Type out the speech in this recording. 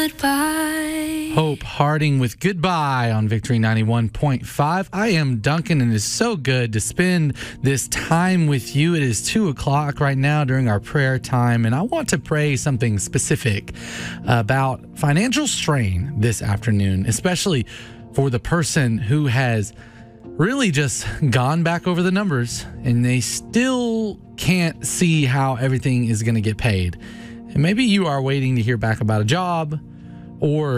Goodbye. Hope Harding with Goodbye on Victory 91.5. I am Duncan, and it is so good to spend this time with you. It is 2 o'clock right now during our prayer time, and I want to pray something specific about financial strain this afternoon, especially for the person who has really just gone back over the numbers and they still can't see how everything is going to get paid. And maybe you are waiting to hear back about a job, or